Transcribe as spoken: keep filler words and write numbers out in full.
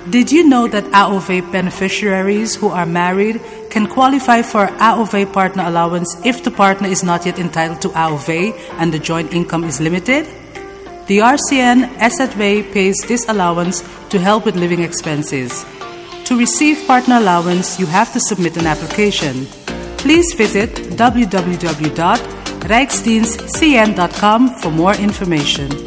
Did you know that A O V beneficiaries who are married can qualify for A O V partner allowance if the partner is not yet entitled to A O V and the joint income is limited? The R C N S at V pays this allowance to help with living expenses. To receive partner allowance, you have to submit an application. Please visit w w w dot rijksdienst c n dot com for more information.